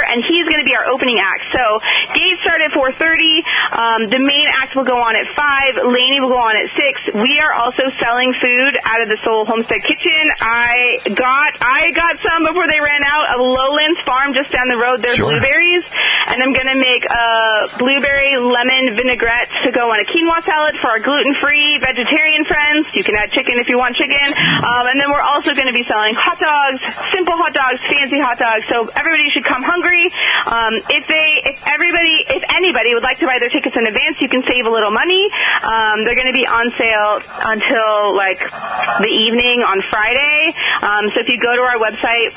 and he's going to be our opening act. So gates start at 4:30. The main act will go on at 5. Lainey will go on at 6. We are also selling food out of the Soul Homestead Kitchen. I got some before they ran out of Lowlands Farm just down the road. There's blueberries, and I'm going to make a blueberry lemon vinaigrette to go on a quinoa salad for our gluten-free vegetarian friends. You can add chicken if you want chicken. And then we're also going to be selling hot dogs, simple hot dogs, fancy hot dogs. So everybody should come hungry. If anybody would like to buy their tickets in advance, you can save a little money. They're going to be on sale until like the evening on Friday. So if you go to our website,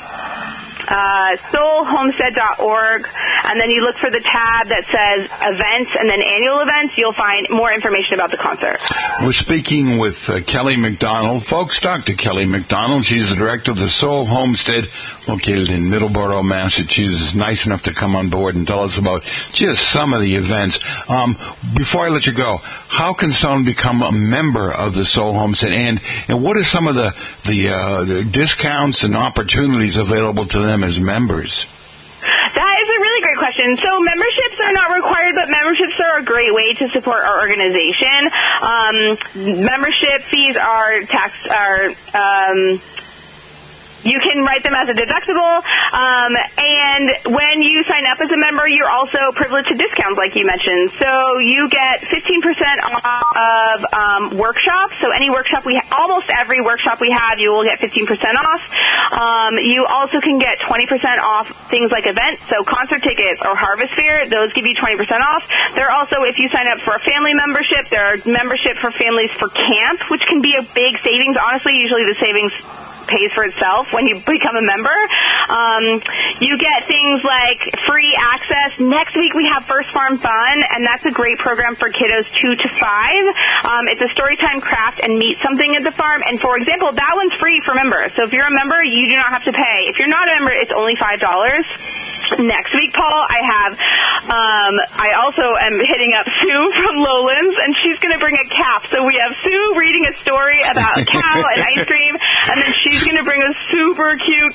soulhomestead.org, and then you look for the tab that says events and then annual events, you'll find more information about the concert. We're speaking with Kelly McDonald. Folks, Dr. Kelly McDonald. She's the director of the Soul Homestead, located in Middleborough, Massachusetts. Nice enough to come on board and tell us about just some of the events. Before I let you go, how can someone become a member of the Soul Homestead, and what are some of the discounts and opportunities available to them as members? That is a really great question. So memberships are not required, but memberships are a great way to support our organization. Membership fees are you can write them as a deductible, and when you sign up as a member, you're also privileged to discounts, like you mentioned. So you get 15% off of workshops. So any workshop almost every workshop we have, you will get 15% off. You also can get 20% off things like events, so concert tickets or Harvest Fair. Those give you 20% off. There are also, if you sign up for a family membership, there are membership for families for camp, which can be a big savings. Honestly, usually the savings pays for itself when you become a member. You get things like free access. Next week we have First Farm Fun, and that's a great program for kiddos 2 to 5. It's a storytime, craft, and meet something at the farm. And for example, that one's free for members. So if you're a member, you do not have to pay. If you're not a member, it's only $5. Next week, Paul, I also am hitting up Sue from Lowlands, and she's going to bring a calf. So we have Sue reading a story about a cow and ice cream, and then she's going to bring a super cute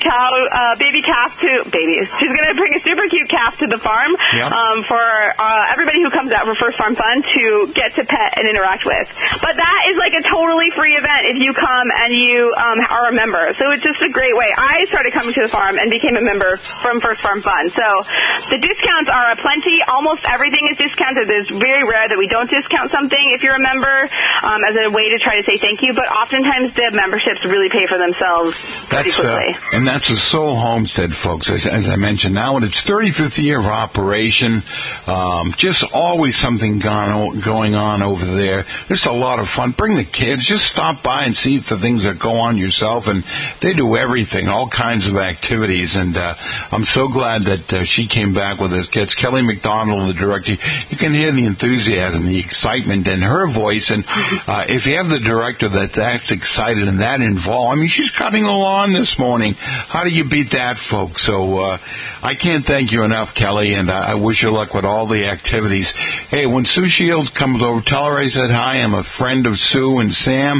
She's going to bring a super cute calf to the farm for everybody who comes out for First Farm Fun to get to pet and interact with. But that is like a totally free event if you come and you are a member. So it's just a great way. I started coming to the farm and became a member from First Farm Fun. So the discounts are aplenty. Almost everything is discounted. It's very rare that we don't discount something if you're a member as a way to try to say thank you. But oftentimes the memberships really pay for themselves pretty quickly. And that's the Soul Homestead, folks, as I mentioned. Now in its 35th year of operation, just always something going on over there. Just a lot of fun. Bring the kids. Just stop by and see the things that go on yourself. And they do everything, all kinds of activities. And I'm so glad that she came back with us. It's Kelly McDonald, the director. You can hear the enthusiasm, the excitement in her voice. And if you have the director that's excited and that involved, I mean, she's cutting the lawn this morning. How do you beat that, folks? So I can't thank you enough, Kelly, and I wish you luck with all the activities. Hey, when Sue Shields comes over, tell her I said hi. I'm a friend of Sue and Sam.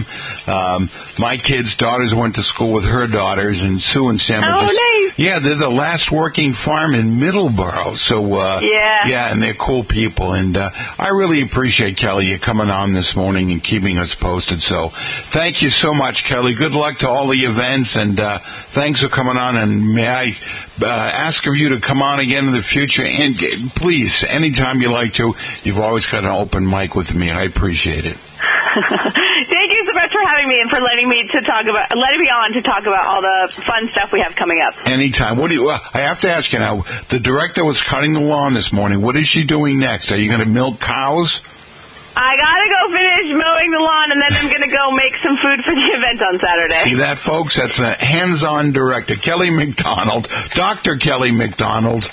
My kids' daughters went to school with her daughters, and Sue and Sam are just... nice. Yeah, they're the last working farm in Middleborough. So, and they're cool people. And I really appreciate, Kelly, you coming on this morning and keeping us posted. So thank you so much, Kelly. Good luck to all the events, and thanks for coming on. And may I ask of you to come on again in the future? And please, anytime you like to, you've always got an open mic with me. I appreciate it. Thank you so much for having me and for letting me on to talk about all the fun stuff we have coming up. Anytime. I have to ask you now, the director was cutting the lawn this morning. What is she doing next? Are you going to milk cows? I gotta go finish mowing the lawn, and then I'm gonna go make some food for the event on Saturday. See that, folks? That's a hands-on director, Kelly McDonald, Dr. Kelly McDonald,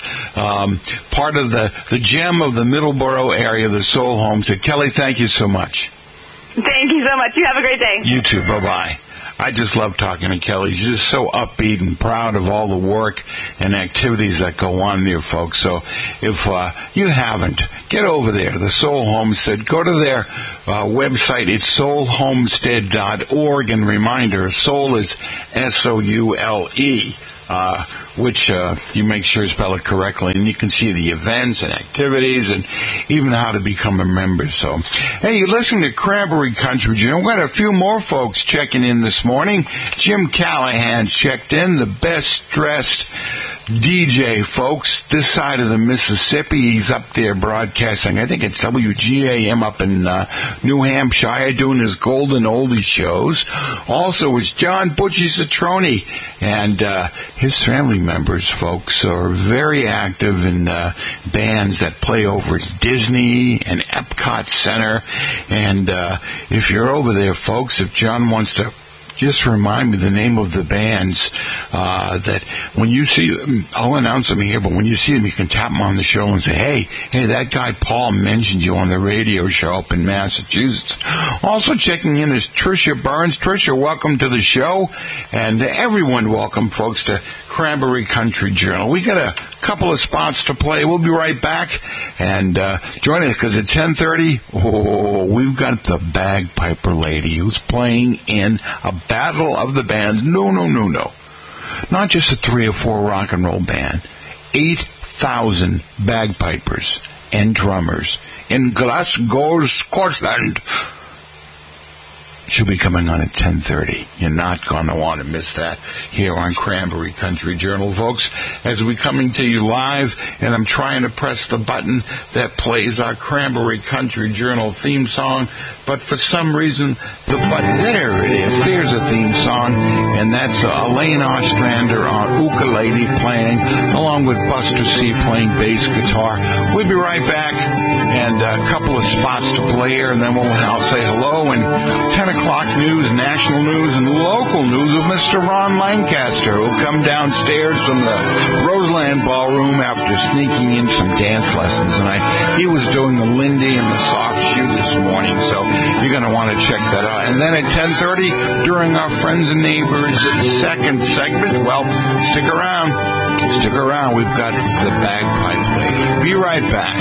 part of the gem of the Middleborough area, the Soul Homestead. Kelly, thank you so much. Thank you so much. You have a great day. You too. Bye-bye. I just love talking to Kelly. She's just so upbeat and proud of all the work and activities that go on there, folks. So if you haven't, get over there, the Soul Homestead. Go to their website. It's soulhomestead.org. And reminder, soul is S-O-U-L-E. which you make sure you spell it correctly, and you can see the events and activities and even how to become a member. So, hey, you're listening to Cranberry Country Journal. We've got a few more folks checking in this morning. Jim Callahan checked in, the best dressed DJ, folks, this side of the Mississippi. He's up there broadcasting, I think it's WGAM up in New Hampshire, doing his Golden Oldie shows. Also, it's John Butchie Citrone, and his family members, folks, are very active in bands that play over at Disney and Epcot Center. And if you're over there, folks, if John wants to just remind me the name of the bands that when you see them, I'll announce them here, but when you see them, you can tap them on the show and say, hey, that guy Paul mentioned you on the radio show up in Massachusetts. Also checking in is Tricia Burns. Tricia, welcome to the show. And everyone, welcome, folks, to Cranberry Country Journal. We got a couple of spots to play. We'll be right back. And joining us, because at 10:30, we've got the bagpiper lady who's playing in a battle of the bands. No. Not just a 3 or 4 rock and roll band. 8,000 bagpipers and drummers in Glasgow, Scotland. She'll be coming on at 10:30. You're not going to want to miss that here on Cranberry Country Journal, folks, as we're coming to you live, and I'm trying to press the button that plays our Cranberry Country Journal theme song, but for some reason, the button, there it is, there's a theme song, and that's Elaine Ostrander on ukulele playing, along with Buster C playing bass guitar. We'll be right back, and a couple of spots to play here, and then I'll say hello, and 10 o'clock news, national news, and local news with Mr. Ron Lancaster, who'll come downstairs from the Roseland Ballroom after sneaking in some dance lessons. And he was doing the Lindy and the soft shoe this morning, so you're going to want to check that out. And then at 10:30, during our Friends and Neighbors second segment, well, stick around. We've got the bagpipe lady. Be right back.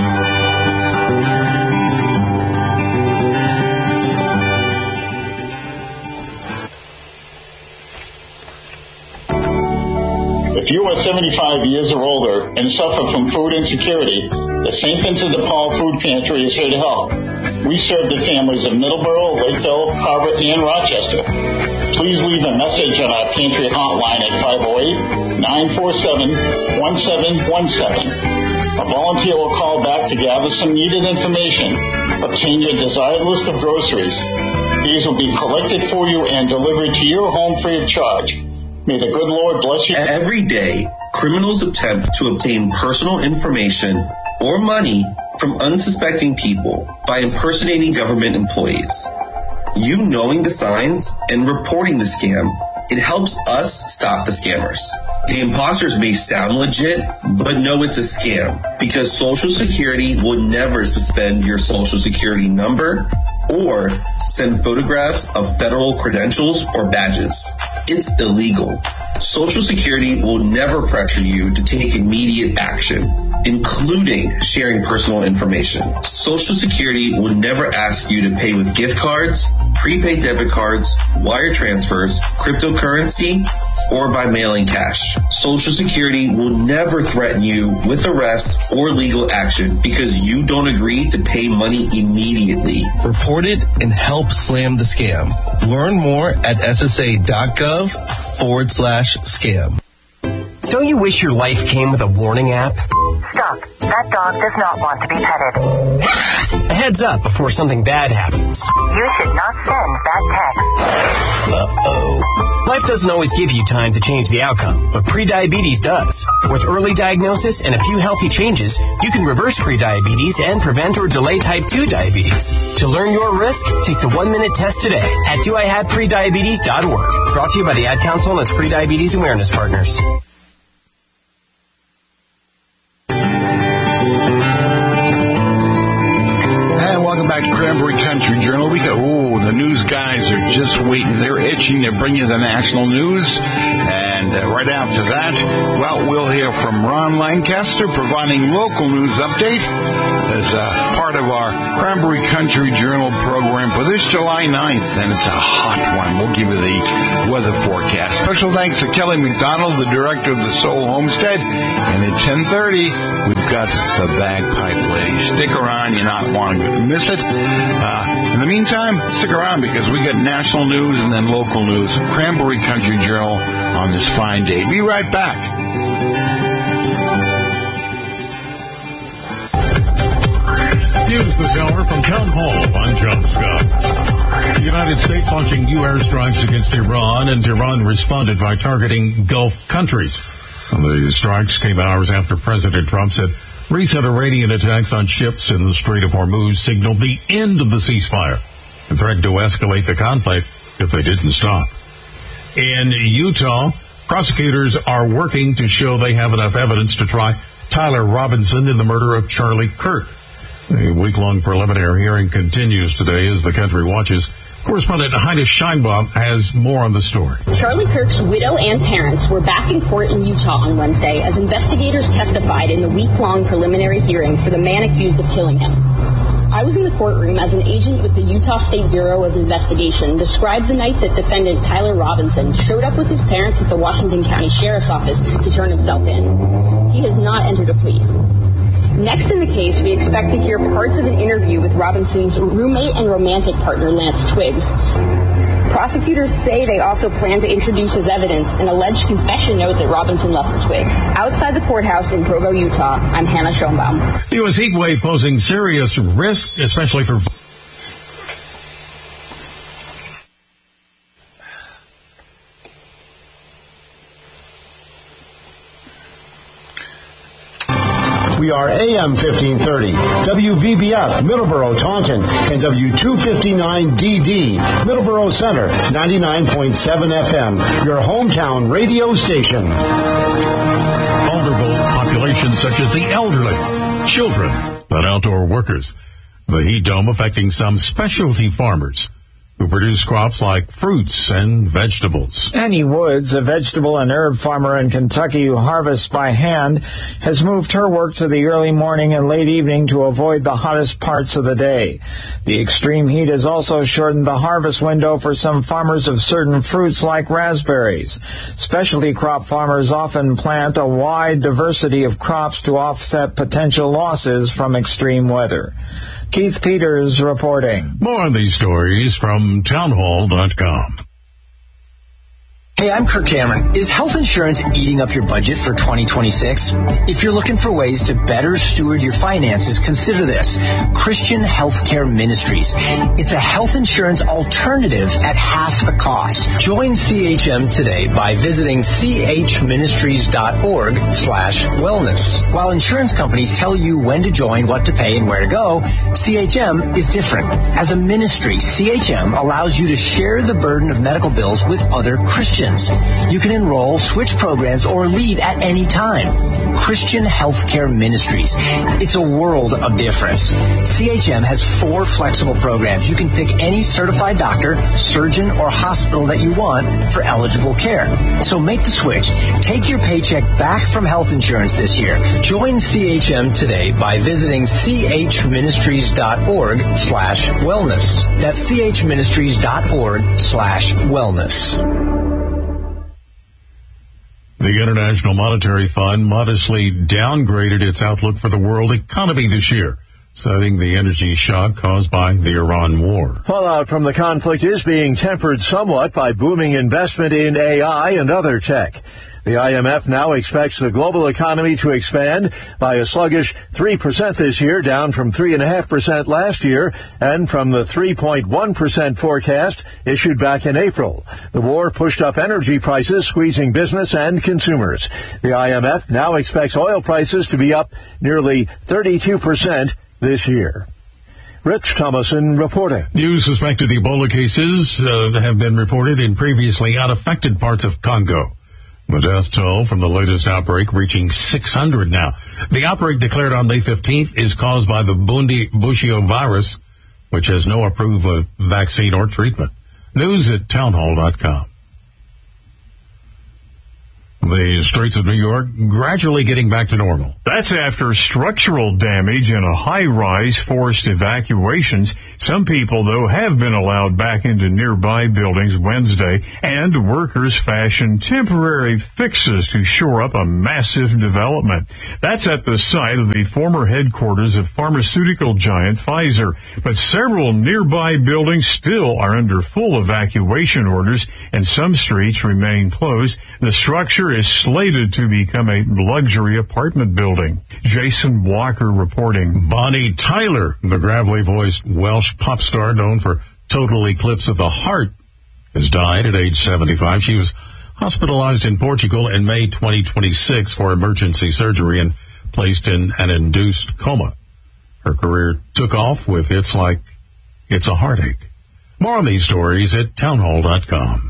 If you are 75 years or older and suffer from food insecurity, the St. Vincent de Paul Food Pantry is here to help. We serve the families of Middleborough, Lakeville, Carver, and Rochester. Please leave a message on our pantry hotline at 508-947-1717. A volunteer will call back to gather some needed information. Obtain your desired list of groceries. These will be collected for you and delivered to your home free of charge. May the good Lord bless you. Every day, criminals attempt to obtain personal information or money from unsuspecting people by impersonating government employees. You knowing the signs and reporting the scam, it helps us stop the scammers. The imposters may sound legit, but no, it's a scam because Social Security will never suspend your Social Security number or send photographs of federal credentials or badges. It's illegal. Social Security will never pressure you to take immediate action, including sharing personal information. Social Security will never ask you to pay with gift cards, prepaid debit cards, wire transfers, cryptocurrency, or by mailing cash. Social Security will never threaten you with arrest or legal action because you don't agree to pay money immediately. Report it and help slam the scam. Learn more at ssa.gov/scam. Don't you wish your life came with a warning app? Stop. That dog does not want to be petted. A heads up before something bad happens. You should not send that text. Uh-oh. Life doesn't always give you time to change the outcome, but prediabetes does. With early diagnosis and a few healthy changes, you can reverse prediabetes and prevent or delay type 2 diabetes. To learn your risk, take the 1-minute test today at doihaveprediabetes.org. Brought to you by the Ad Council and its Prediabetes Awareness Partners. Welcome back to Cranberry Country Journal. We got, the news guys are just waiting. They're itching to bring you the national news. And And right after that, well, we'll hear from Ron Lancaster providing local news update as part of our Cranberry Country Journal program for this July 9th, and it's a hot one. We'll give you the weather forecast. Special thanks to Kelly McDonald, the director of the Soul Homestead. And at 10:30, we've got the Bagpipe Lady. Stick around. You're not wanting to miss it. In the meantime, stick around because we got national news and then local news. Cranberry Country Journal on this fine day. Be right back. News this hour from Town Hall. I'm John Scott. The United States launching new airstrikes against Iran, and Iran responded by targeting Gulf countries. The strikes came hours after President Trump said recent Iranian attacks on ships in the Strait of Hormuz signaled the end of the ceasefire and threatened to escalate the conflict if they didn't stop. In Utah, prosecutors are working to show they have enough evidence to try Tyler Robinson in the murder of Charlie Kirk. A week-long preliminary hearing continues today as the country watches. Correspondent Heida Scheinbaum has more on the story. Charlie Kirk's widow and parents were back in court in Utah on Wednesday as investigators testified in the week-long preliminary hearing for the man accused of killing him. I was in the courtroom as an agent with the Utah State Bureau of Investigation described the night that defendant Tyler Robinson showed up with his parents at the Washington County Sheriff's Office to turn himself in. He has not entered a plea. Next in the case, we expect to hear parts of an interview with Robinson's roommate and romantic partner, Lance Twiggs. Prosecutors say they also plan to introduce as evidence an alleged confession note that Robinson left for Twigg. Outside the courthouse in Provo, Utah, I'm Hannah Schoenbaum. The U.S. heat wave posing serious risk, especially for... We are AM 1530, WVBF, Middleborough, Taunton, and W259DD, Middleborough Center, 99.7 FM, your hometown radio station. Vulnerable populations such as the elderly, children, and outdoor workers. The heat dome affecting some specialty farmers who produce crops like fruits and vegetables. Annie Woods, a vegetable and herb farmer in Kentucky who harvests by hand, has moved her work to the early morning and late evening to avoid the hottest parts of the day. The extreme heat has also shortened the harvest window for some farmers of certain fruits like raspberries. Specialty crop farmers often plant a wide diversity of crops to offset potential losses from extreme weather. Keith Peters reporting. More on these stories from townhall.com. Hey, I'm Kirk Cameron. Is health insurance eating up your budget for 2026? If you're looking for ways to better steward your finances, consider this. Christian Healthcare Ministries. It's a health insurance alternative at half the cost. Join CHM today by visiting chministries.org/wellness. While insurance companies tell you when to join, what to pay, and where to go, CHM is different. As a ministry, CHM allows you to share the burden of medical bills with other Christians. You can enroll, switch programs, or leave at any time. Christian Healthcare Ministries. It's a world of difference. CHM has 4 flexible programs. You can pick any certified doctor, surgeon, or hospital that you want for eligible care. So make the switch. Take your paycheck back from health insurance this year. Join CHM today by visiting chministries.org/wellness. That's chministries.org/wellness. The International Monetary Fund modestly downgraded its outlook for the world economy this year, citing the energy shock caused by the Iran war. Fallout from the conflict is being tempered somewhat by booming investment in AI and other tech. The IMF now expects the global economy to expand by a sluggish 3% this year, down from 3.5% last year and from the 3.1% forecast issued back in April. The war pushed up energy prices, squeezing business and consumers. The IMF now expects oil prices to be up nearly 32% this year. Rich Thomason reporting. New suspected Ebola cases have been reported in previously unaffected parts of Congo. The death toll from the latest outbreak reaching 600 now. The outbreak declared on May 15th is caused by the Bundi-Bushio virus, which has no approved vaccine or treatment. News at townhall.com. The streets of New York gradually getting back to normal. That's after structural damage in a high-rise forced evacuations. Some people, though, have been allowed back into nearby buildings Wednesday, and workers fashioned temporary fixes to shore up a massive development. That's at the site of the former headquarters of pharmaceutical giant Pfizer. But several nearby buildings still are under full evacuation orders, and some streets remain closed. The structure is slated to become a luxury apartment building. Jason Walker reporting. Bonnie Tyler, the gravelly-voiced Welsh pop star known for Total Eclipse of the Heart, has died at age 75. She was hospitalized in Portugal in May 2026 for emergency surgery and placed in an induced coma. Her career took off with hits like It's a Heartache. More on these stories at townhall.com.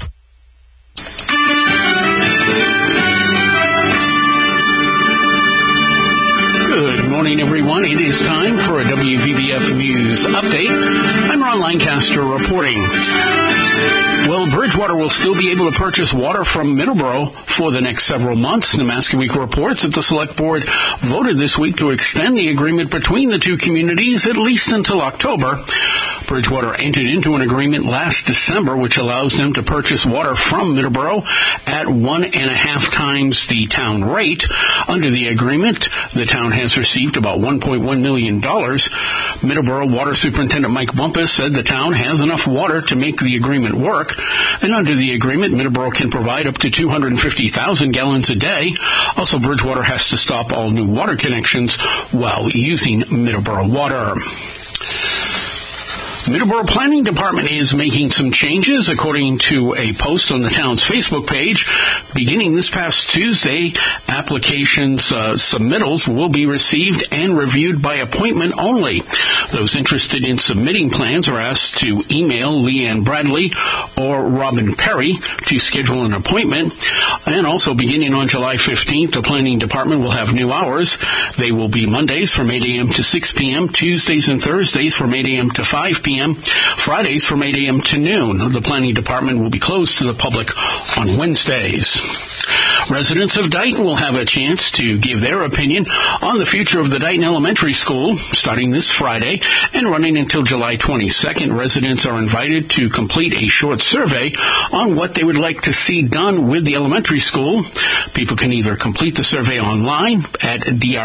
Good morning, everyone. It is time for a WVBF News Update. I'm Ron Lancaster reporting. Well, Bridgewater will still be able to purchase water from Middleborough for the next several months. Nemaska Week reports that the Select Board voted this week to extend the agreement between the two communities at least until October. Bridgewater entered into an agreement last December which allows them to purchase water from Middleborough at 1.5 times the town rate. Under the agreement, the town has received about $1.1 million. Middleborough Water Superintendent Mike Bumpus said the town has enough water to make the agreement work. And under the agreement, Middleborough can provide up to 250,000 gallons a day. Also, Bridgewater has to stop all new water connections while using Middleborough water. Middleborough Planning Department is making some changes, according to a post on the town's Facebook page. Beginning this past Tuesday, applications submittals will be received and reviewed by appointment only. Those interested in submitting plans are asked to email Leanne Bradley or Robin Perry to schedule an appointment. And also beginning on July 15th, the Planning Department will have new hours. They will be Mondays from 8 a.m. to 6 p.m., Tuesdays and Thursdays from 8 a.m. to 5 p.m., Fridays from 8 a.m. to noon. The Planning Department will be closed to the public on Wednesdays. Residents of Dighton will have a chance to give their opinion on the future of the Dighton Elementary School starting this Friday and running until July 22nd. Residents are invited to complete a short survey on what they would like to see done with the elementary school. People can either complete the survey online at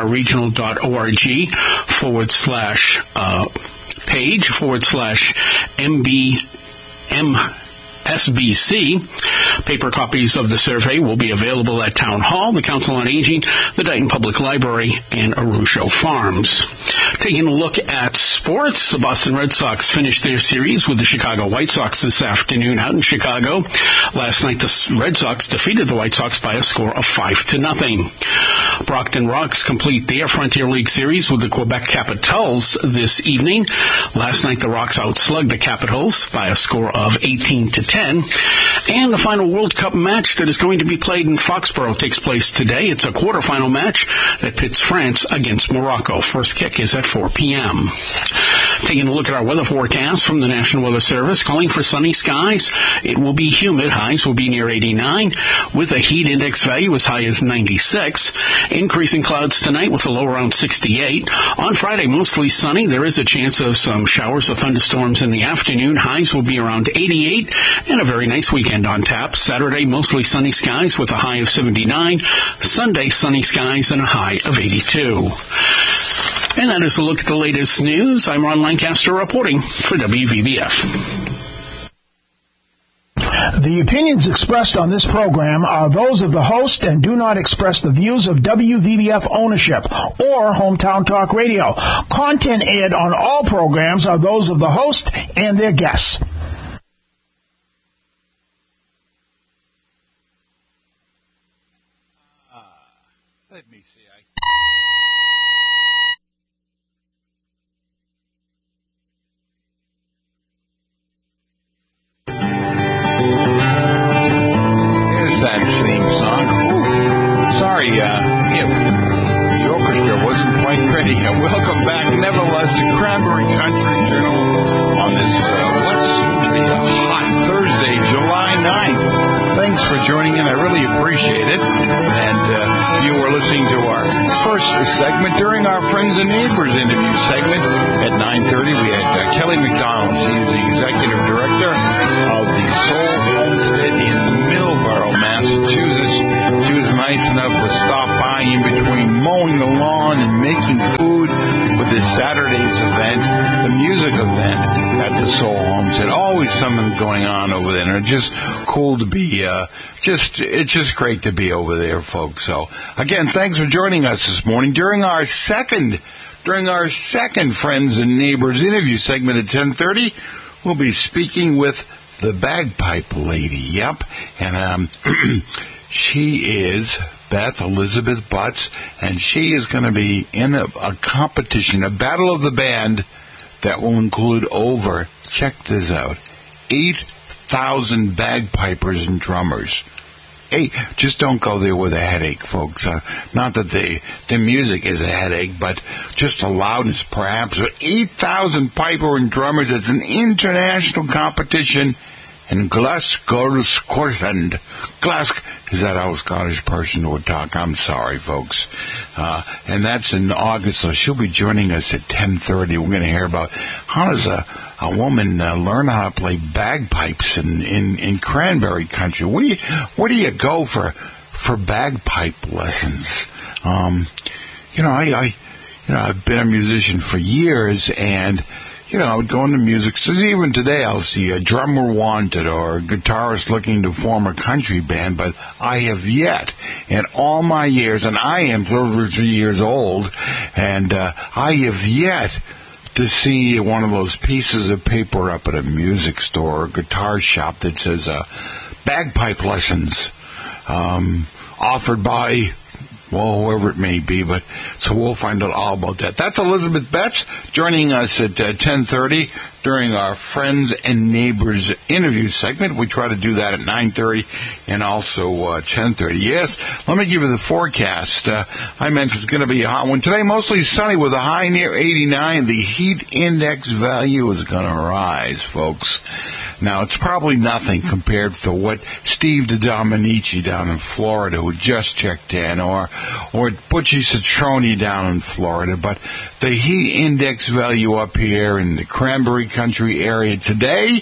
drregional.org/page/MBMSBC. Paper copies of the survey will be available at Town Hall, the Council on Aging, the Dighton Public Library, and Arusho Farms. Taking a look at sports, the Boston Red Sox finished their series with the Chicago White Sox this afternoon out in Chicago. Last night, the Red Sox defeated the White Sox by a score of 5-0. Brockton Rox complete their Frontier League series with the Quebec Capitals this evening. Last night, the Rox outslugged the Capitals by a score of 18-10. And the final World Cup match that is going to be played in Foxborough takes place today. It's a quarterfinal match that pits France against Morocco. First kick is at 4 p.m. Taking a look at our weather forecast from the National Weather Service, calling for sunny skies. It will be humid. Highs will be near 89, with a heat index value as high as 96. Increasing clouds tonight with a low around 68. On Friday, mostly sunny. There is a chance of some showers or thunderstorms in the afternoon. Highs will be around 88, and a very nice weekend on tap. Saturday, mostly sunny skies with a high of 79. Sunday, sunny skies and a high of 82. And that is a look at the latest news. I'm Ron Lancaster reporting for WVBF. The opinions expressed on this program are those of the host and do not express the views of WVBF ownership or Hometown Talk Radio. Content aired on all programs are those of the host and their guests. Let me see. That theme song. Ooh. Sorry, the orchestra wasn't quite ready. Welcome back, nevertheless, to Cranberry Country Journal on this, what's soon to be a hot Thursday, July 9th. Thanks for joining in. I really appreciate it. And you were listening to our first segment during our Friends and Neighbors interview segment at 9:30. We had Kelly McDonald. She's the executive director of the Soul Homestead in Middleborough, Massachusetts. She was nice enough to stop by in between mowing the lawn and making food for this Saturday's event, the music event at the Soul Homestead. Always something going on over there, and it's just cool to be, it's just great to be over there, folks. So, again, thanks for joining us this morning during our second Friends and Neighbors interview segment at 10:30. We'll be speaking with the bagpipe lady. Yep. And she is Beth Elizabeth Butts, and she is going to be in a competition, a battle of the band that will include over, check this out, 8,000 bagpipers and drummers. Hey, just don't go there with a headache, folks. Not that the music is a headache, but just the loudness, perhaps. But 8,000 piper and drummers. It's an international competition in Glasgow, Scotland. Glasgow. Is that how a Scottish person would talk? I'm sorry, folks. And that's in August, so she'll be joining us at 10:30. We're going to hear about how does a woman learn how to play bagpipes in Cranberry Country. Where do you go for bagpipe lessons? I've been a musician for years, and I would go into music stores. Even today, I'll see a drummer wanted or a guitarist looking to form a country band, but I have yet, in all my years, and I am 33 years old, and I have yet to see one of those pieces of paper up at a music store or guitar shop that says bagpipe lessons offered by, well, whoever it may be, but so we'll find out all about that. That's Elizabeth Betts joining us at 10:30 during our Friends and Neighbors interview segment. We try to do that at 9:30 and also 10:30. Yes, let me give you the forecast. I mentioned it's going to be a hot one. Today, mostly sunny with a high near 89. The heat index value is going to rise, folks. Now, it's probably nothing compared to what Steve DiDomenici down in Florida, who just checked in, or Butchie Citroni down in Florida, but the heat index value up here in the Cranberry Country area today,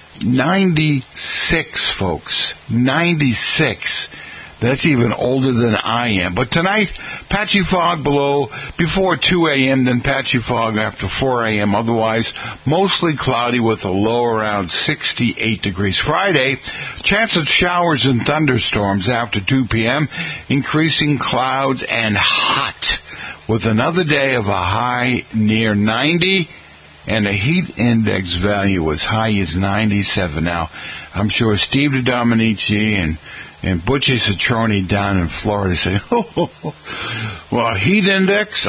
96, folks. 96. That's even older than I am. But tonight, patchy fog below before 2 a.m., then patchy fog after 4 a.m. Otherwise, mostly cloudy with a low around 68 degrees. Friday, chance of showers and thunderstorms after 2 p.m., increasing clouds and hot, with another day of a high near 90 and a heat index value as high as 97. Now, I'm sure Steve DiDomenici and Butchie Citroni down in Florida say, well, a heat index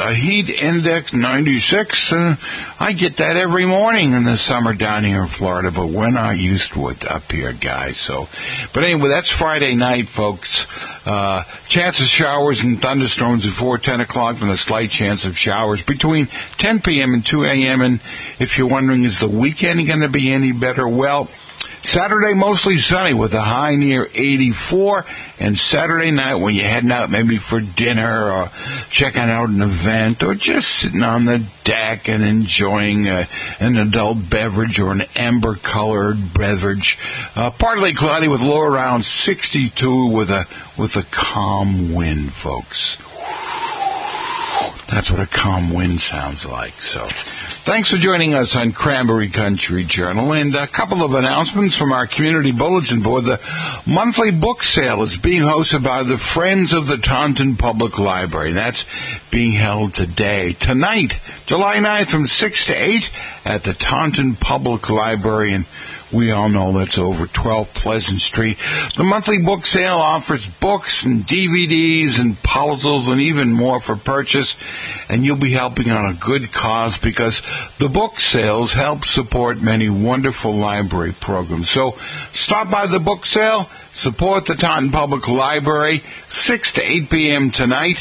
96. I get that every morning in the summer down here in Florida, but we're not used to it up here, guys. But anyway, that's Friday night, folks. Chance of showers and thunderstorms before 10 o'clock, and a slight chance of showers between 10 p.m. and 2 a.m. And if you're wondering, is the weekend going to be any better? Well, Saturday, mostly sunny with a high near 84. And Saturday night, when you're heading out maybe for dinner or checking out an event or just sitting on the deck and enjoying an adult beverage or an amber-colored beverage, partly cloudy with low around 62 with a calm wind, folks. That's what a calm wind sounds like. So, thanks for joining us on Cranberry Country Journal. And a couple of announcements from our community bulletin board. The monthly book sale is being hosted by the Friends of the Taunton Public Library. That's being held today, tonight, July 9th from 6 to 8 at the Taunton Public Library. And we all know that's over 12 Pleasant Street. The monthly book sale offers books and DVDs and puzzles and even more for purchase. And you'll be helping on a good cause because the book sales help support many wonderful library programs. So stop by the book sale, support the Taunton Public Library, 6 to 8 p.m. tonight.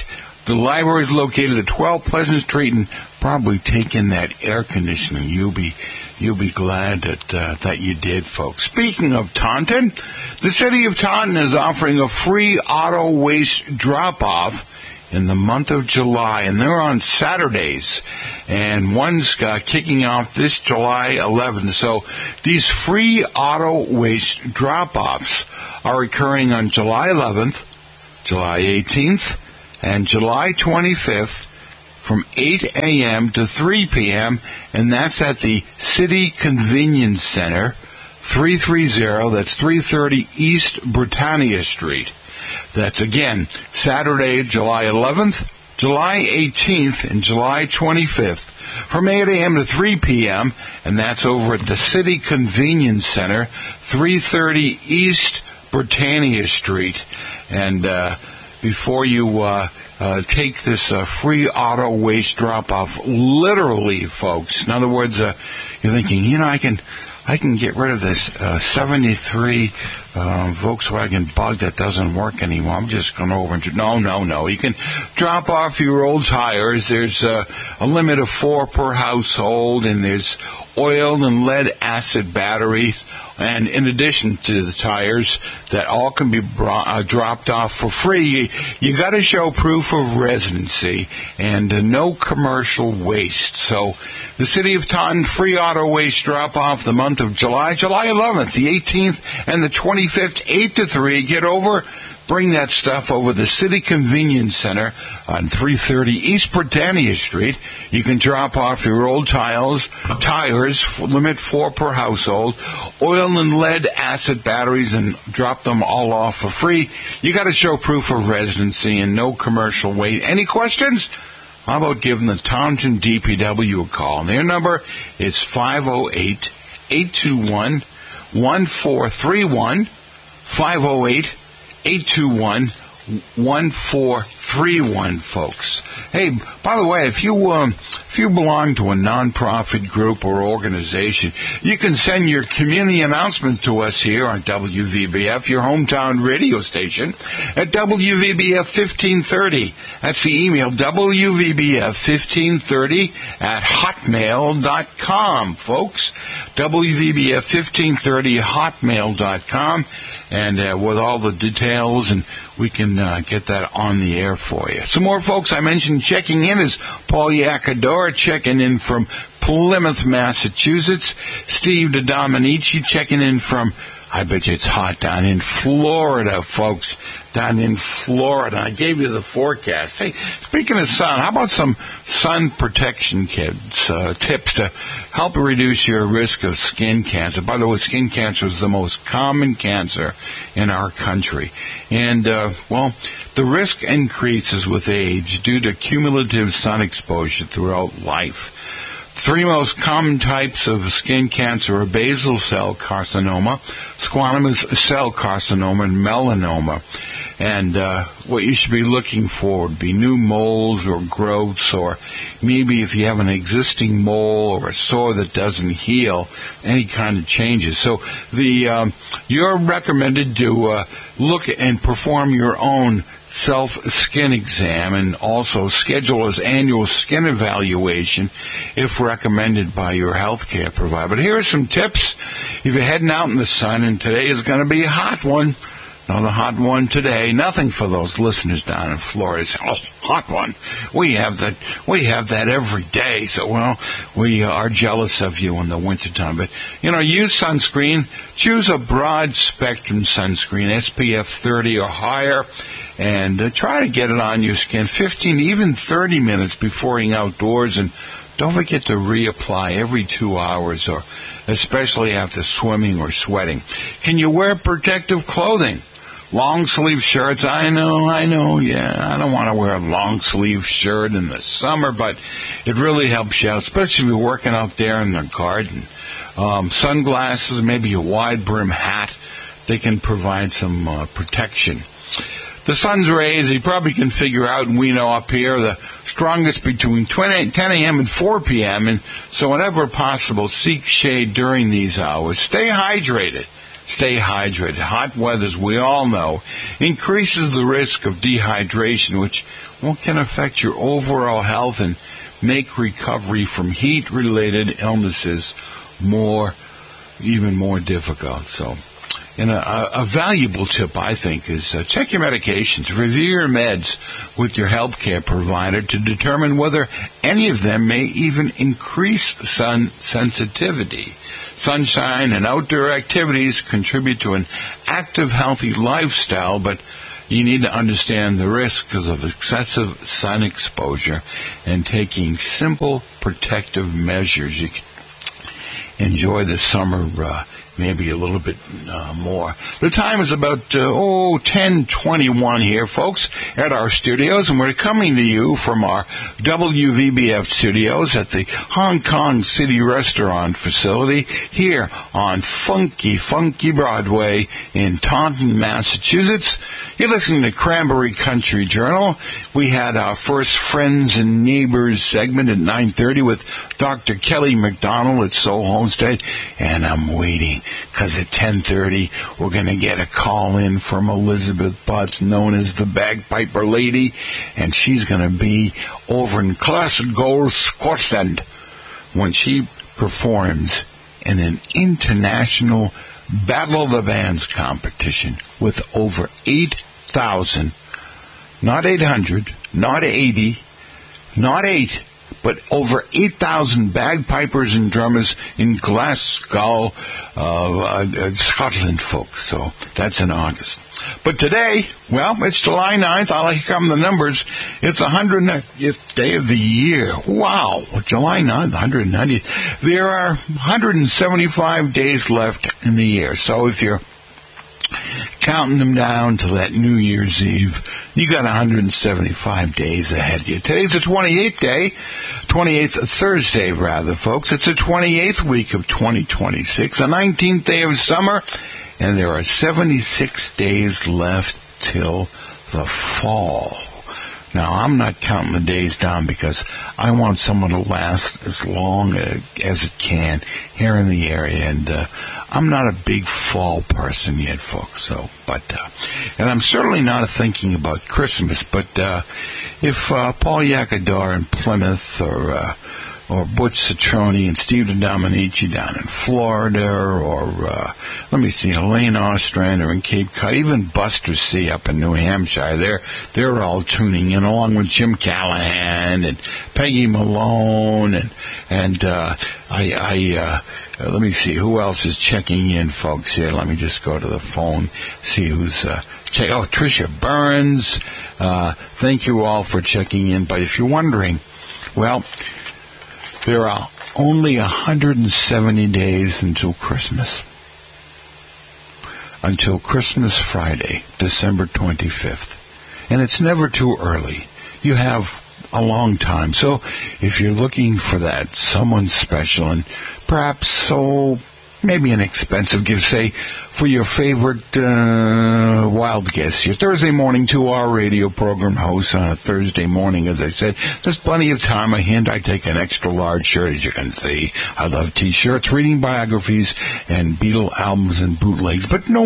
The library is located at 12 Pleasant Street, and probably take in that air conditioning. You'll be glad that you did, folks. Speaking of Taunton, the city of Taunton is offering a free auto waste drop-off in the month of July, and they're on Saturdays, and one's kicking off this July 11th. So these free auto waste drop-offs are occurring on July 11th, July 18th, and July 25th from 8 a.m. to 3 p.m., and that's at the City Convenience Center, 330, that's 330 East Britannia Street. That's, again, Saturday, July 11th, July 18th, and July 25th from 8 a.m. to 3 p.m., and that's over at the City Convenience Center, 330 East Britannia Street. And before you take this free auto waste drop-off, literally, folks, in other words, you're thinking, I can get rid of this 73 Volkswagen Bug that doesn't work anymore. I'm just going over and no. You can drop off your old tires. There's a limit of 4 per household, and there's oil and lead acid batteries. And in addition to the tires, that all can be dropped off for free. You got to show proof of residency and no commercial waste. So the City of Taunton free auto waste drop-off the month of July 11th, the 18th, and the 25th, 8 to 3. Get over. Bring that stuff over the City Convenience Center on 330 East Britannia Street. You can drop off your old tires, limit 4 per household, oil and lead acid batteries, and drop them all off for free. You got to show proof of residency and no commercial waste. Any questions? How about giving the Taunton DPW a call? And their number is 508-821-1431, 508-821-1431, folks. Hey, by the way, if you belong to a nonprofit group or organization, you can send your community announcement to us here on WVBF, your hometown radio station, at WVBF 1530. That's the email, WVBF1530 at hotmail.com, folks. WVBF1530 hotmail.com. And with all the details, and we can get that on the air for you. Some more folks I mentioned checking in is Paul Yacadora checking in from Plymouth, Massachusetts. Steve DeDominici checking in from, I bet you it's hot down in Florida, folks. Down in Florida. I gave you the forecast. Hey, speaking of sun, how about some sun protection tips to help reduce your risk of skin cancer? By the way, skin cancer is the most common cancer in our country. And, the risk increases with age due to cumulative sun exposure throughout life. 3 most common types of skin cancer are basal cell carcinoma, squamous cell carcinoma, and melanoma. And what you should be looking for would be new moles or growths, or maybe if you have an existing mole or a sore that doesn't heal, any kind of changes. So you're recommended to look and perform your own self-skin exam and also schedule as annual skin evaluation if recommended by your healthcare provider. But here are some tips if you're heading out in the sun, and today is going to be a hot one. Another hot one today. Nothing for those listeners down in Florida. Hot one. We have that every day. So, we are jealous of you in the wintertime. But, use sunscreen. Choose a broad spectrum sunscreen, SPF 30 or higher, and try to get it on your skin 15, even 30 minutes before you're outdoors. And don't forget to reapply every 2 hours, or especially after swimming or sweating. Can you wear protective clothing? Long sleeve shirts, I know, yeah. I don't want to wear a long sleeve shirt in the summer, but it really helps you out, especially if you're working out there in the garden. Sunglasses, maybe a wide brim hat, they can provide some protection. The sun's rays, you probably can figure out, and we know up here, the strongest between 10 a.m. and 4 p.m., and so whenever possible, seek shade during these hours. Stay hydrated. Hot weather, as we all know, increases the risk of dehydration, which can affect your overall health and make recovery from heat-related illnesses even more difficult. So, and a valuable tip, I think, is check your medications. Review your meds with your healthcare provider to determine whether any of them may even increase sun sensitivity. Sunshine and outdoor activities contribute to an active, healthy lifestyle, but you need to understand the risks of excessive sun exposure and taking simple protective measures. You can enjoy the summer maybe a little bit more. The time is about 10:21 here, folks, at our studios, and we're coming to you from our WVBF studios at the Hong Kong City Restaurant facility here on Funky Broadway in Taunton, Massachusetts. You're listening to Cranberry Country Journal. We had our first Friends and Neighbors segment at 9:30 with Dr. Kelly McDonald at Soul Homestead, and I'm waiting, because at 10:30 we're going to get a call in from Elizabeth Butts, known as the Bagpiper Lady, and she's going to be over in Glasgow, Scotland, when she performs in an international Battle of the Bands competition with over 8,000, not 800, not 80, not 8, but over 8,000 bagpipers and drummers in Glasgow, Scotland, folks. So that's in August. But today, well, it's July 9th. I'll come the numbers. It's the 190th day of the year. Wow. July 9th, 190th. There are 175 days left in the year. So if you're counting them down to that New Year's Eve, you got 175 days ahead of you. Today's the 28th Thursday, folks. It's the 28th week of 2026, the 19th day of summer, and there are 76 days left till the fall. Now, I'm not counting the days down because I want someone to last as long as it can here in the area, and I'm not a big fall person yet, folks. So, and I'm certainly not thinking about Christmas. But if Paul Yakadar in Plymouth, or Butch Citroni and Steve Dominici down in Florida, or Elaine Ostrander in Cape Cod, even Buster C up in New Hampshire, they're all tuning in, along with Jim Callahan and Peggy Malone, and let me see who else is checking in, folks. Here, let me just go to the phone, see who's Tricia Burns. Thank you all for checking in. But if you're wondering, well, there are only 170 days until Christmas. Until Christmas Friday, December 25th. And it's never too early. You have a long time. So if you're looking for that someone special, and perhaps maybe an expensive gift, say, for your favorite wild guest, your Thursday morning 2-hour radio program host on a Thursday morning, as I said, there's plenty of time ahead. I take an extra large shirt, as you can see. I love T-shirts, reading biographies, and Beatle albums and bootlegs. But no.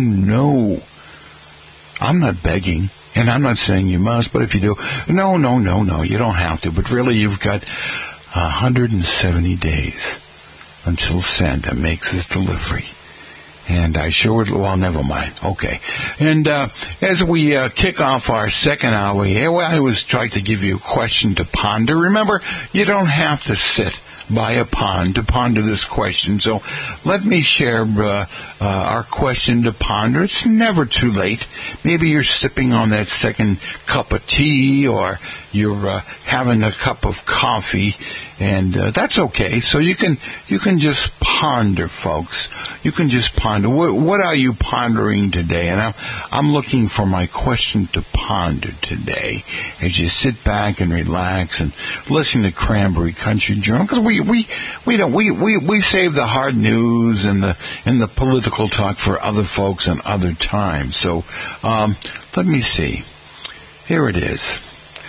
I'm not begging, and I'm not saying you must, but if you do, no, you don't have to. But really, you've got 170 days until Santa makes his delivery. And I sure would, well, never mind. Okay. And as we kick off our second hour here, I always try to give you a question to ponder. Remember, you don't have to sit by a pond to ponder this question. So let me share our question to ponder. It's never too late. Maybe you're sipping on that second cup of tea, or you're having a cup of coffee, and that's okay. So you can just ponder, folks. You can just ponder. What are you pondering today? And I'm looking for my question to ponder today as you sit back and relax and listen to Cranberry Country Journal, because we save the hard news and the political talk for other folks and other times. So let me see. Here it is.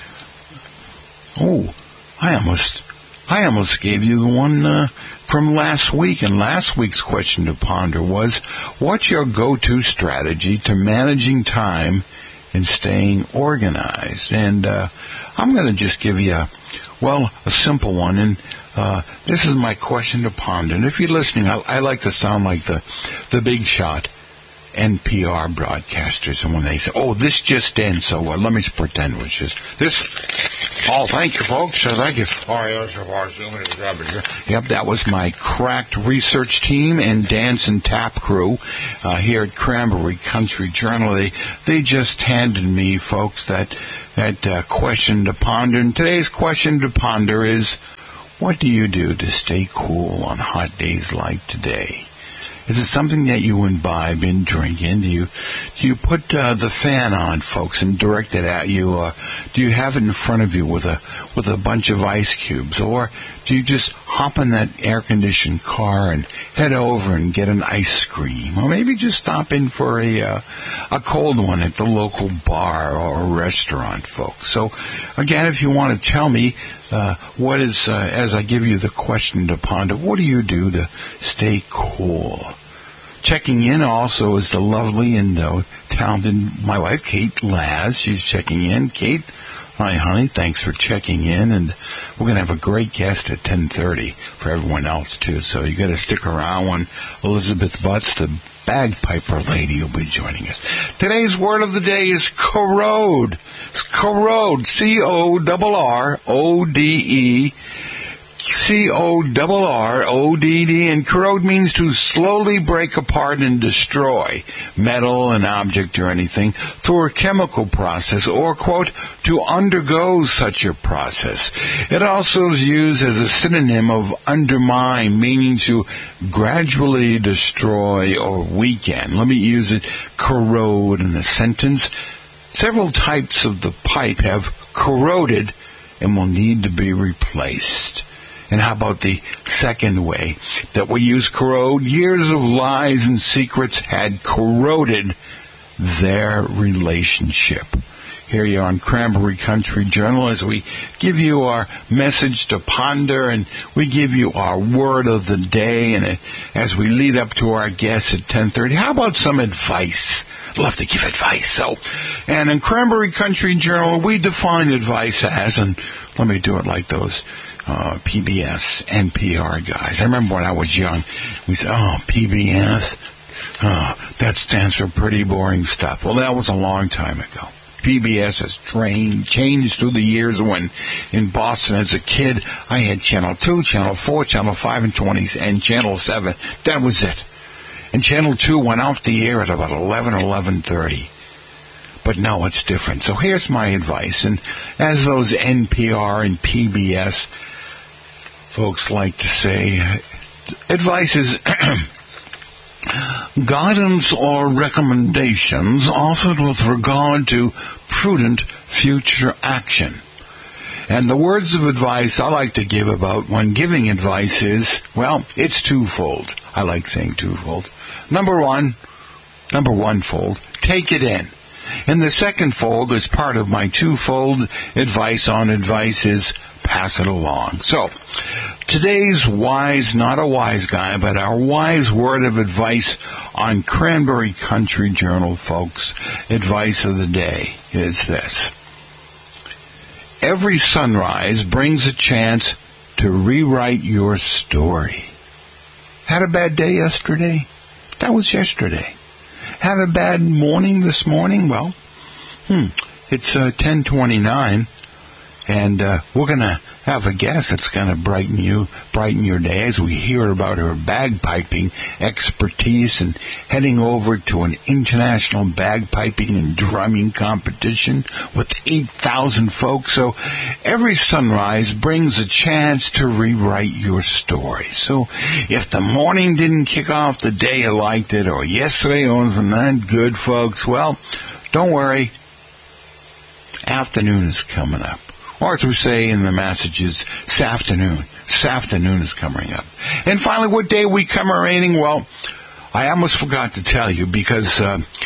Oh, I almost gave you the one from last week, and last week's question to ponder was, what's your go-to strategy to managing time and staying organized. And I'm going to just give you a simple one. And this is my question to ponder. And if you're listening, I like to sound like the big shot NPR broadcasters. And when they say, oh, this just in, so let me pretend it was just this. Oh, thank you, folks. Thank you. Yep, that was my cracked research team and dance and tap crew here at Cranberry Country Journal. They just handed me, folks, that question to ponder. And today's question to ponder is, what do you do to stay cool on hot days like today? Is it something that you imbibe in drinking? Do you put the fan on, folks, and direct it at you? Do you have it in front of you with a bunch of ice cubes? Or do you just hop in that air-conditioned car and head over and get an ice cream? Or maybe just stop in for a cold one at the local bar or restaurant, folks. So, again, if you want to tell me what is, as I give you the question to ponder, what do you do to stay cool? Checking in also is the lovely and talented, my wife, Kate Laz. She's checking in. Kate, hi, honey. Thanks for checking in. And we're going to have a great guest at 10:30 for everyone else, too. So you got to stick around when Elizabeth Butts, the bagpiper lady, will be joining us. Today's word of the day is corrode. It's corrode. C-O-R-R-O-D-E. C-O-R-R-O-D-D, and corrode means to slowly break apart and destroy metal, an object, or anything through a chemical process, or, quote, to undergo such a process. It also is used as a synonym of undermine, meaning to gradually destroy or weaken. Let me use it, corrode, in a sentence. Several types of the pipe have corroded and will need to be replaced. And how about the second way that we use corrode? Years of lies and secrets had corroded their relationship. Here you are on Cranberry Country Journal as we give you our message to ponder and we give you our word of the day. And as we lead up to our guests at 10:30, how about some advice? I'd love to give advice. And in Cranberry Country Journal, we define advice as, and let me do it like those PBS, NPR guys. I remember when I was young, we said, PBS, that stands for pretty boring stuff. Well, that was a long time ago. PBS has changed through the years. When in Boston as a kid, I had Channel 2, Channel 4, Channel 5 and 20s, and Channel 7. That was it. And Channel 2 went off the air at about 11 or 11:30. But no, it's different. So here's my advice. And as those NPR and PBS folks like to say, advice is guidance or recommendations offered with regard to prudent future action. And the words of advice I like to give about when giving advice is, well, it's twofold. I like saying twofold. Number one fold, take it in. And the second fold, as part of my twofold advice on advice, is pass it along. So, today's wise, not a wise guy, but our wise word of advice on Cranberry Country Journal, folks, advice of the day is this. Every sunrise brings a chance to rewrite your story. Had a bad day yesterday? That was yesterday. Have a bad morning this morning? Well, it's 10:29, and we're going to have a guest that's going to brighten your day as we hear about her bagpiping expertise and heading over to an international bagpiping and drumming competition with 8,000 folks. So every sunrise brings a chance to rewrite your story. So if the morning didn't kick off the day you liked it, or yesterday wasn't that good, folks, well, don't worry. Afternoon is coming up. Or as we say in the messages, s'afternoon. S'afternoon is coming up. And finally, what day are we commemorating? Well, I almost forgot to tell you because,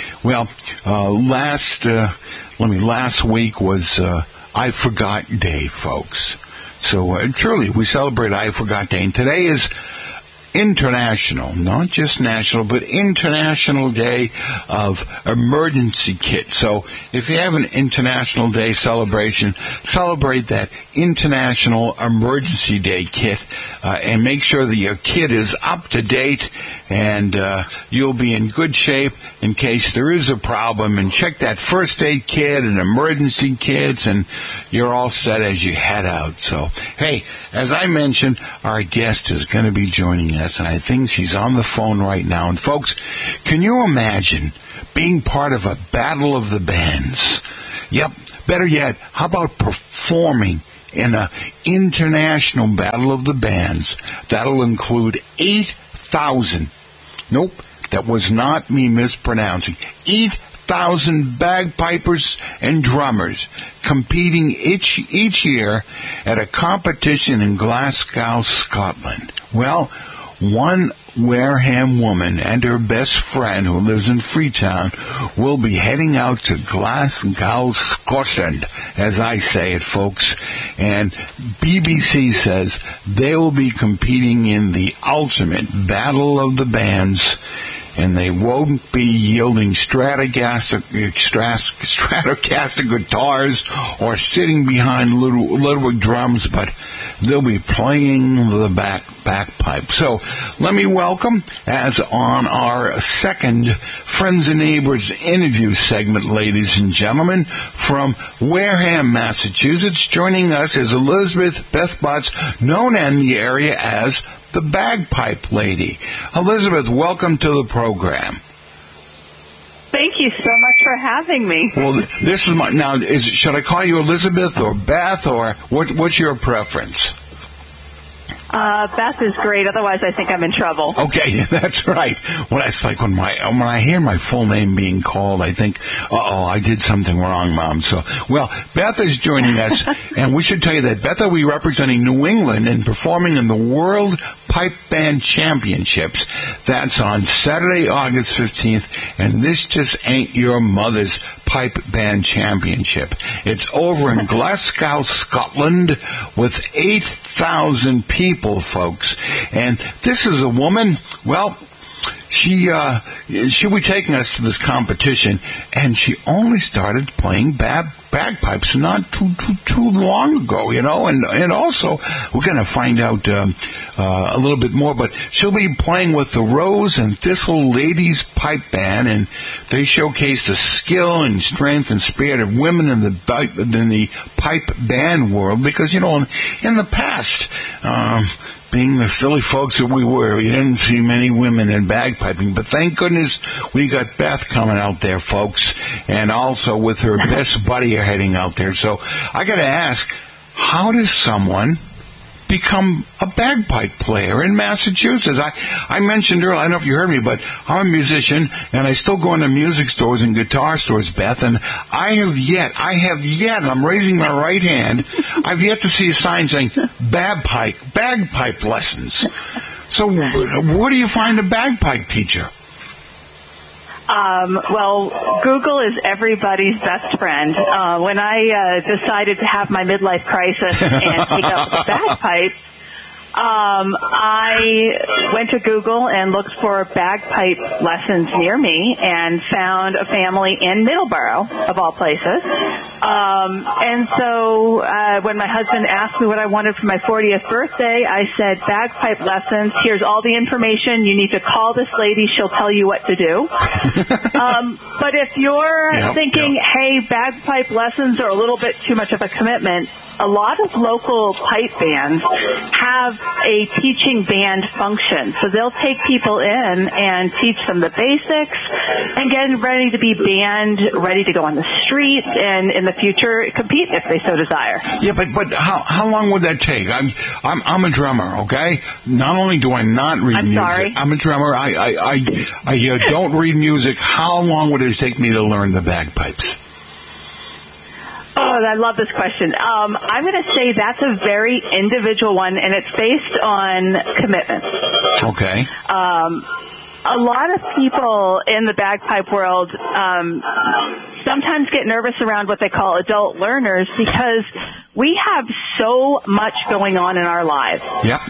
last week was I Forgot Day, folks. So truly, we celebrate I Forgot Day. And today is International, not just national, but International Day of Emergency Kit. So if you have an International Day celebration, celebrate that International Emergency Day kit and make sure that your kit is up to date and you'll be in good shape in case there is a problem. And check that first aid kit and emergency kits, and you're all set as you head out. So, hey, as I mentioned, our guest is going to be joining us, and I think she's on the phone right now. And folks, can you imagine being part of a battle of the bands? Yep. Better yet, how about performing in an international battle of the bands? That'll include 8,000. Nope, that was not me mispronouncing. 8,000 bagpipers and drummers competing each year at a competition in Glasgow, Scotland. Well, one Wareham woman and her best friend, who lives in Freetown, will be heading out to Glasgow, Scotland, as I say it, folks. And BBC says they will be competing in the ultimate battle of the bands, and they won't be yielding Stratocaster guitars or sitting behind Ludwig drums, but they'll be playing the bagpipe. So let me welcome, as on our second Friends and Neighbors interview segment, ladies and gentlemen, from Wareham, Massachusetts, joining us is Elizabeth Beth Butts, known in the area as the Bagpipe Lady. Elizabeth, welcome to the program. Thank you so much for having me. Well, this is now. Should I call you Elizabeth or Beth, or what's your preference? Beth is great. Otherwise, I think I'm in trouble. Okay, that's right. When I hear my full name being called, I think, I did something wrong, Mom. So, well, Beth is joining us, and we should tell you that Beth will be representing New England and performing in the World Pipe Band Championships. That's on Saturday, August 15th, and this just ain't your mother's Pipe Band Championship. It's over in Glasgow, Scotland, with 8,000 people, folks. And this is a woman, well, she'll be taking us to this competition, and she only started playing bagpipes not too long ago, you know, and also we're going to find out a little bit more, but she'll be playing with the Rose and Thistle Ladies Pipe Band, and they showcase the skill and strength and spirit of women in the pipe band world, because, you know, in the past, being the silly folks that we were, you didn't see many women in bagpiping, but thank goodness we got Beth coming out there, folks, and also with her best buddy heading out there. So I got to ask, how does someone become a bagpipe player in Massachusetts? I mentioned earlier, I don't know if you heard me, but I'm a musician, and I still go into music stores and guitar stores, Beth, and I have yet, I'm raising my right hand, I've yet to see a sign saying bagpipe lessons. So where do you find a bagpipe teacher? Well, Google is everybody's best friend. When I decided to have my midlife crisis and take up the bagpipes, I went to Google and looked for bagpipe lessons near me and found a family in Middleborough, of all places. And so when my husband asked me what I wanted for my 40th birthday, I said, bagpipe lessons, here's all the information. You need to call this lady. She'll tell you what to do. But if you're thinking, hey, bagpipe lessons are a little bit too much of a commitment, a lot of local pipe bands have a teaching band function. So they'll take people in and teach them the basics and get them ready to be band, ready to go on the street, and in the future compete if they so desire. Yeah, but how long would that take? I'm a drummer, okay? Not only do I not read music, sorry. I'm a drummer. I don't read music. How long would it take me to learn the bagpipes? Oh, I love this question. I'm going to say that's a very individual one, and it's based on commitment. Okay. A lot of people in the bagpipe world sometimes get nervous around what they call adult learners because we have so much going on in our lives. Yep.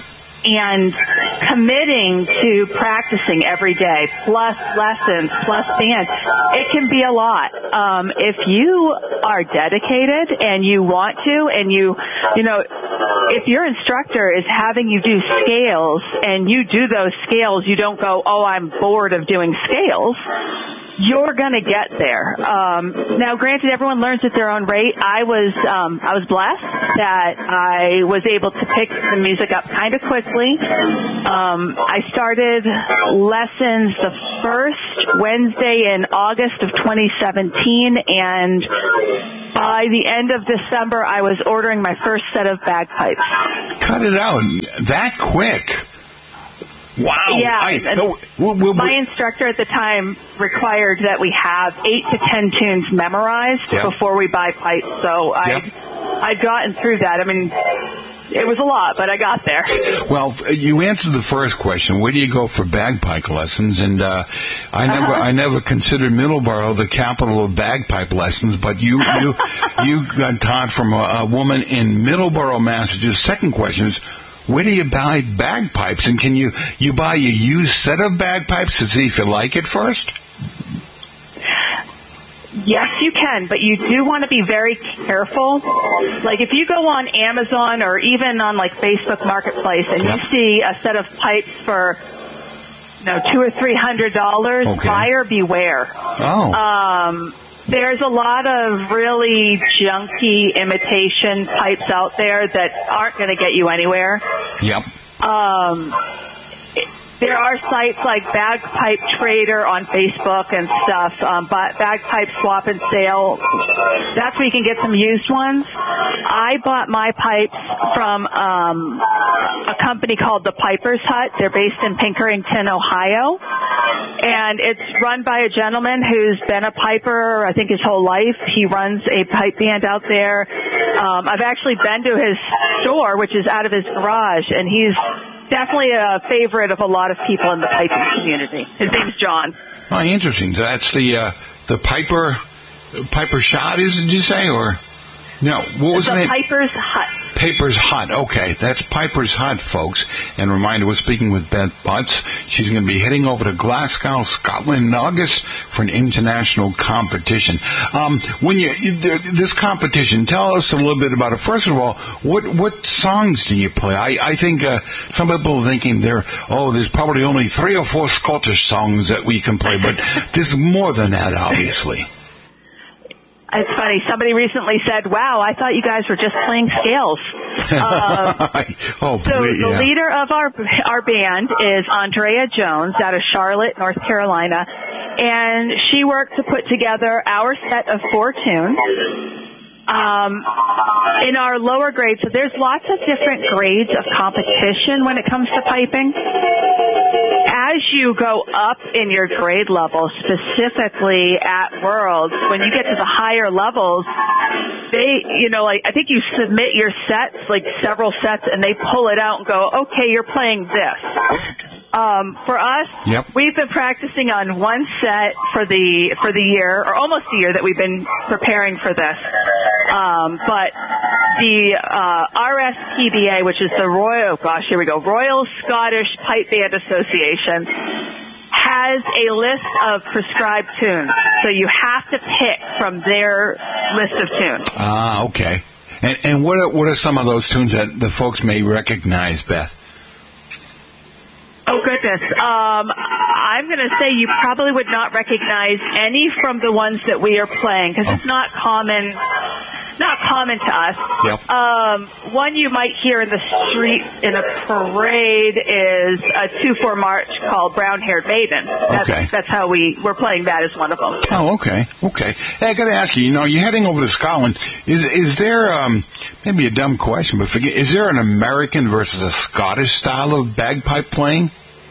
and committing to practicing every day, plus lessons, plus band, it can be a lot. If you are dedicated and you want to, and you know, if your instructor is having you do scales and you do those scales, you don't go, oh, I'm bored of doing scales. You're going to get there. Now, granted, everyone learns at their own rate. I was blessed that I was able to pick the music up kind of quickly. I started lessons the first Wednesday in August of 2017, and by the end of December, I was ordering my first set of bagpipes. Cut it out. That quick. Wow. Yeah. My instructor at the time required that we have 8 to 10 tunes memorized before we buy pipes. So I'd gotten through that. I mean, it was a lot, but I got there. Well, you answered the first question. Where do you go for bagpipe lessons? And I never considered Middleborough the capital of bagpipe lessons, but you got taught from a woman in Middleborough, Massachusetts. Second question is, where do you buy bagpipes? And can you buy a used set of bagpipes to see if you like it first? Yes, you can, but you do want to be very careful. Like if you go on Amazon or even on like Facebook Marketplace and you see a set of pipes for $200 or $300, buyer beware. Oh. There's a lot of really junky imitation pipes out there that aren't going to get you anywhere. Yep. There are sites like Bagpipe Trader on Facebook and stuff, Bagpipe Swap and Sale. That's where you can get some used ones. I bought my pipes from a company called the Piper's Hut. They're based in Pinkerton, Ohio. And it's run by a gentleman who's been a piper, I think, his whole life. He runs a pipe band out there. I've actually been to his store, which is out of his garage, and he's definitely a favorite of a lot of people in the piping community. His name's John. Oh, interesting. So that's the Piper Shot, did you say, or no? What was the name? Piper's Hut. Piper's Hut. Okay, that's Piper's Hut, folks. And reminder, we're speaking with Beth Butts. She's going to be heading over to Glasgow, Scotland in August for an international competition. When this competition, tell us a little bit about it. First of all, what songs do you play? I think some people are thinking there's probably only 3 or 4 Scottish songs that we can play, but there's more than that, obviously. It's funny. Somebody recently said, wow, I thought you guys were just playing scales. The leader of our band is Andrea Jones out of Charlotte, North Carolina, and she worked to put together our set of 4 tunes. In our lower grades, so there's lots of different grades of competition when it comes to piping. As you go up in your grade level, specifically at Worlds, when you get to the higher levels, I think you submit your sets, like several sets, and they pull it out and go, okay, you're playing this. For us, we've been practicing on one set for the year, or almost a year that we've been preparing for this. But the RSPBA, which is the Royal Scottish Pipe Band Association, has a list of prescribed tunes. So you have to pick from their list of tunes. Ah, okay. And what are some of those tunes that the folks may recognize, Beth? Oh, goodness. I'm going to say you probably would not recognize any from the ones that we are playing, because it's not common to us. Yep. One you might hear in the street in a parade is a 2/4 march called Brown Haired Maiden. That's how we're playing that as one of them. Oh, okay. Hey, I got to ask you, you're heading over to Scotland. Is there, maybe a dumb question, but is there an American versus a Scottish style of bagpipe playing?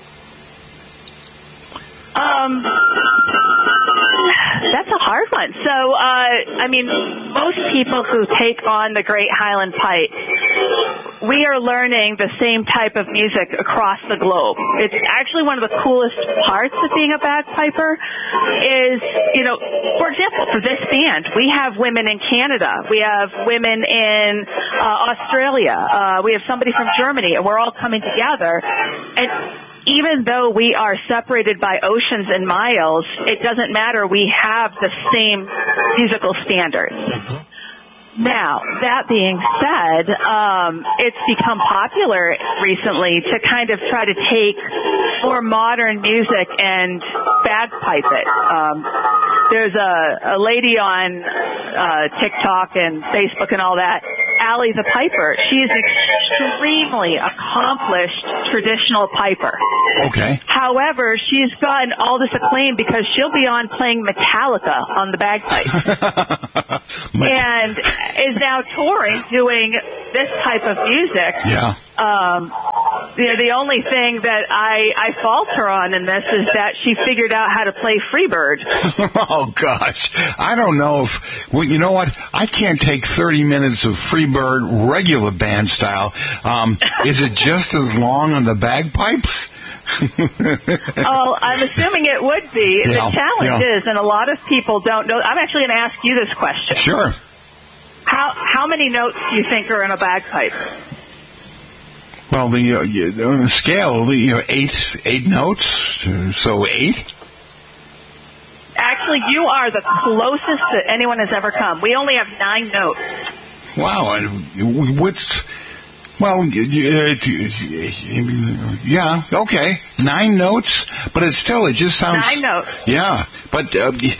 That's a hard one. So, most people who take on the Great Highland Pipe we are learning the same type of music across the globe. It's actually one of the coolest parts of being a bagpiper is, for example, for this band, we have women in Canada. We have women in Australia. We have somebody from Germany, and we're all coming together. And even though we are separated by oceans and miles, it doesn't matter. We have the same musical standards. Now, that being said, it's become popular recently to kind of try to take more modern music and bagpipe it. There's a lady on TikTok and Facebook and all that, Allie the Piper. She is an extremely accomplished traditional piper. Okay. However, she's gotten all this acclaim because she'll be on playing Metallica on the bagpipe. And is now touring doing this type of music. Yeah. The only thing that I fault her on in this is that she figured out how to play Freebird. Oh, gosh. I don't know if... Well, you know what? I can't take 30 minutes of Freebird regular band style. Is it just as long on the bagpipes? Oh, I'm assuming it would be. Yeah, the challenge is, and a lot of people don't know... I'm actually going to ask you this question. Sure. How many notes do you think are in a bagpipe? Well, on the scale, 8 notes, so 8? Actually, you are the closest that anyone has ever come. We only have 9 notes. Wow, and what's... Well, yeah, okay, 9 notes, but it just sounds... 9 notes. Yeah, but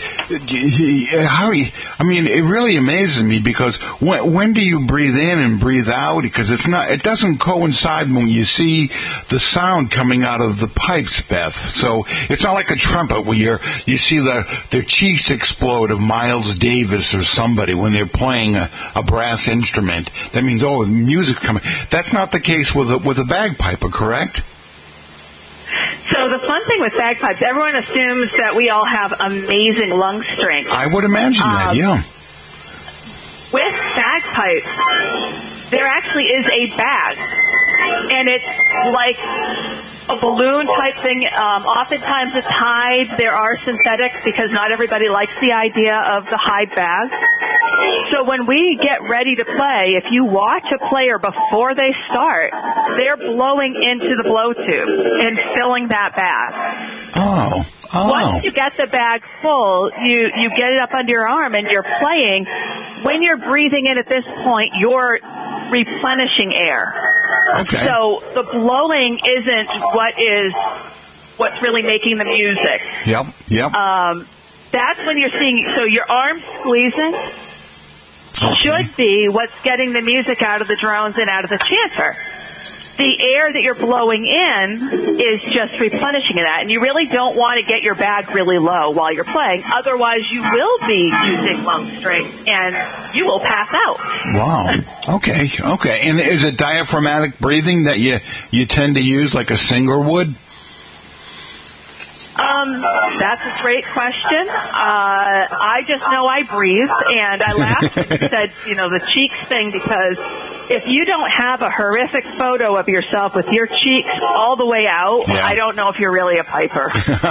it really amazes me because when do you breathe in and breathe out? Because it doesn't coincide when you see the sound coming out of the pipes, Beth. So it's not like a trumpet where you see their cheeks explode of Miles Davis or somebody when they're playing a brass instrument. That means, music coming. That's not the case with a bagpiper, correct? So the fun thing with bagpipes, everyone assumes that we all have amazing lung strength. I would imagine that, yeah. With bagpipes, there actually is a bag, and it's like a balloon type thing. Oftentimes it's hide. There are synthetics because not everybody likes the idea of the hide bag. So when we get ready to play, if you watch a player before they start, they're blowing into the blow tube and filling that bag. Oh. Once you get the bag full, you get it up under your arm and you're playing. When you're breathing in at this point, you're replenishing air. Okay. So the blowing isn't what's really making the music. Yep. That's when you're seeing, so your arm squeezing should be what's getting the music out of the drones and out of the chanter. The air that you're blowing in is just replenishing that, and you really don't want to get your bag really low while you're playing. Otherwise, you will be using lung strength, and you will pass out. Wow. Okay. And is it diaphragmatic breathing that you tend to use like a singer would? That's a great question. I just know I breathe, and I laughed when you said, the cheeks thing, because if you don't have a horrific photo of yourself with your cheeks all the way out, I don't know if you're really a piper.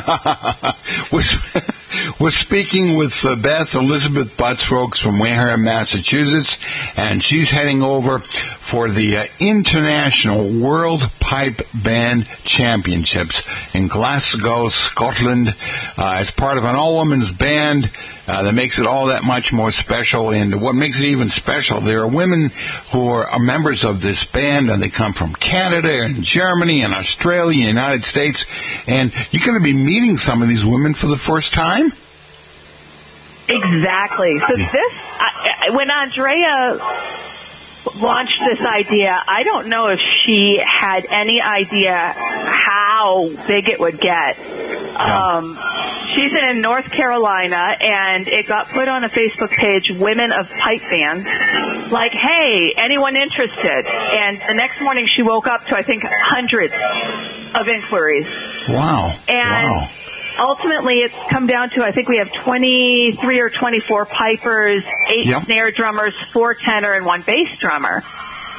We're speaking with Beth Elizabeth Butts, folks, from Wareham, Massachusetts, and she's heading over for the International World Pipe Band Championships in Glasgow, Scotland, as part of an all-women's band that makes it all that much more special. And what makes it even special, there are women who are members of this band, and they come from Canada and Germany and Australia and United States, and you're going to be meeting some of these women for the first time? Exactly. So when Andrea launched this idea, I don't know if she had any idea how big it would get. She's in North Carolina, and it got put on a Facebook page, Women of Pipe Bands, like, hey, anyone interested? And the next morning she woke up to, I think, hundreds of inquiries. Wow. And ultimately, it's come down to, I think we have 23 or 24 pipers, 8 snare drummers, 4 tenor, and 1 bass drummer.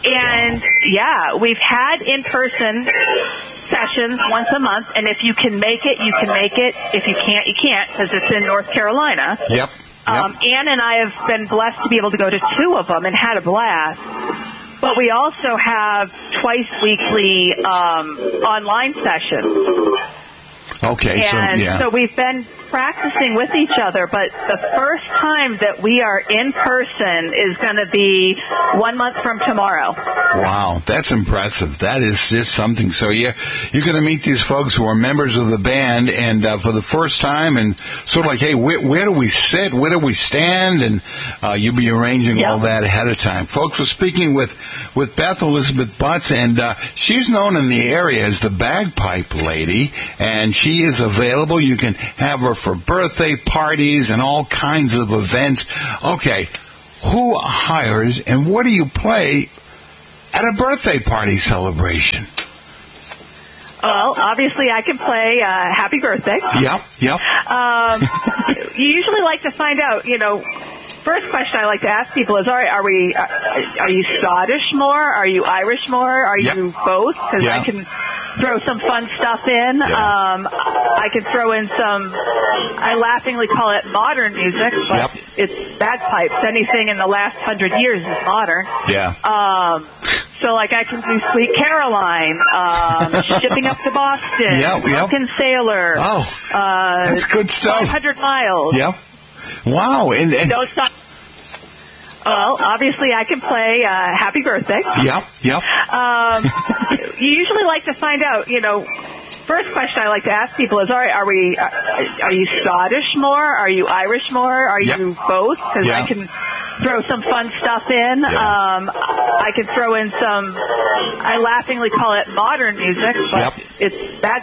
And we've had in-person sessions once a month, and if you can make it, you can make it. If you can't, you can't, because it's in North Carolina. Yep. Ann and I have been blessed to be able to go to 2 of them and had a blast. But we also have twice weekly online sessions. Okay, so we've been practicing with each other, but the first time that we are in person is going to be 1 month from tomorrow. Wow, that's impressive. That is just something. So you're going to meet these folks who are members of the band, and for the first time, and sort of like, hey, where do we sit? Where do we stand? And you'll be arranging all that ahead of time. Folks, we're speaking with Beth Elizabeth Butts, and she's known in the area as the Bagpipe Lady, and she is available. You can have her for birthday parties and all kinds of events. Okay, who hires and what do you play at a birthday party celebration? Well, obviously I can play Happy Birthday. Yep. You usually like to find out, first question I like to ask people is, all right, are you Scottish more? Are you Irish more? Are you both? Because I can throw some fun stuff in. I can throw in some, I laughingly call it modern music, but it's bagpipes. Anything in the last 100 years is modern. So, like, I can do Sweet Caroline, Shipping Up to Boston, Drunken Sailor. Oh, that's good stuff. 500 Miles. Yep. Wow. And Don't stop. Well, obviously I can play Happy Birthday. Yep. You usually like to find out, first question I like to ask people is, all right, are you Scottish more? Are you Irish more? Are you both? Because I can throw some fun stuff in. I can throw in some, I laughingly call it modern music, but it's